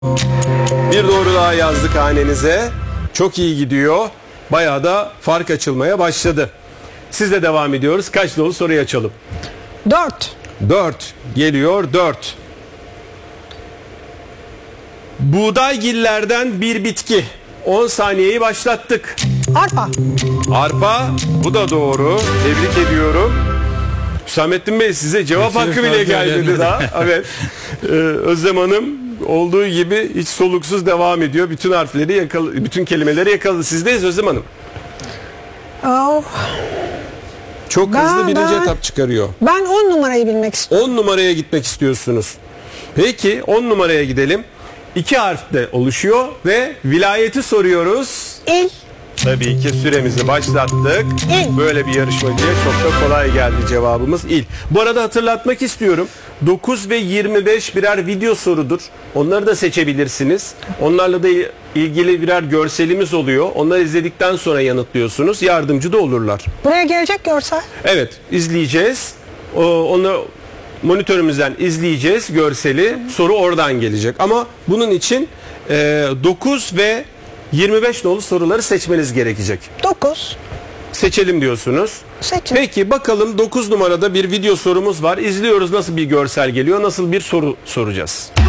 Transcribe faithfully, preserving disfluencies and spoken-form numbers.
Bir doğru daha yazdık hanenize. Çok iyi gidiyor. Bayağı da fark açılmaya başladı. Sizle devam ediyoruz. Kaç dolu soruyu açalım? Dört. Dört. Geliyor dört. Buğdaygillerden bir bitki. on saniyeyi başlattık. Arpa. Arpa. Bu da doğru. Tebrik ediyorum. Hüsamettin Bey, size cevap hakkı bile gelmedi daha. Evet. Ee, Özlem Hanım olduğu gibi hiç soluksuz devam ediyor. Bütün harfleri yakaladı, bütün kelimeleri yakaladı. Sizdeyiz Özlem Hanım. Oh. Çok Ben- hızlı birinci ben- etap çıkarıyor. Ben on numarayı bilmek istiyorum. on numaraya gitmek istiyorsunuz. Peki on numaraya gidelim. İki harfte oluşuyor ve vilayeti soruyoruz. İl. Tabii ki süremizi başlattık. İl. Böyle bir yarışmacıya çok da kolay geldi cevabımız il. Bu arada hatırlatmak istiyorum. dokuz ve yirmi beş birer video sorudur. Onları da seçebilirsiniz. Onlarla da ilgili birer görselimiz oluyor. Onları izledikten sonra yanıtlıyorsunuz. Yardımcı da olurlar. Buraya gelecek görsel. Evet, izleyeceğiz. O, onu monitörümüzden izleyeceğiz görseli. Soru oradan gelecek. Ama bunun için e, dokuz ve yirmi beş nolu soruları seçmeniz gerekecek. Dokuz. Seçelim diyorsunuz. Seçin. Peki bakalım dokuz numarada bir video sorumuz var. İzliyoruz, nasıl bir görsel geliyor, nasıl bir soru soracağız.